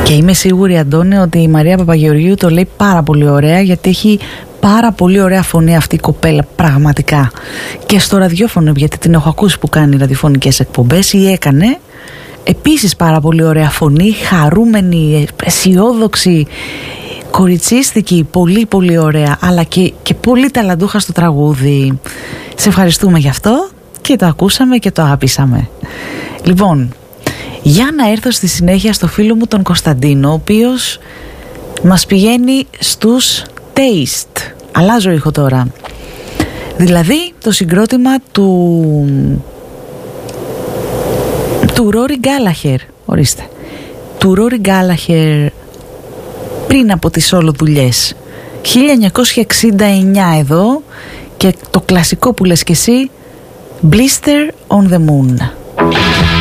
Και είμαι σίγουρη, Αντώνη, ότι η Μαρία Παπαγεωργίου το λέει πάρα πολύ ωραία, γιατί έχει πάρα πολύ ωραία φωνή αυτή η κοπέλα, πραγματικά. Και στο ραδιόφωνο, γιατί την έχω ακούσει που κάνει ραδιοφωνικές εκπομπές ή έκανε, επίσης πάρα πολύ ωραία φωνή, χαρούμενη, αισιόδοξη, κοριτσίστικη, πολύ πολύ ωραία, αλλά και πολύ ταλαντούχα στο τραγούδι. Σε ευχαριστούμε γι' αυτό και το ακούσαμε και το άπησαμε. Λοιπόν, για να έρθω στη συνέχεια στο φίλο μου τον Κωνσταντίνο, ο οποίος μας πηγαίνει στους Taste. Αλλάζω ήχο τώρα. Δηλαδή το συγκρότημα του Ρόρι Γκάλαχερ, ορίστε, του Ρόρι Γκάλαχερ πριν από τις όλο δουλειές, 1969 εδώ, και το κλασικό που λες και εσύ, Blister on the Moon.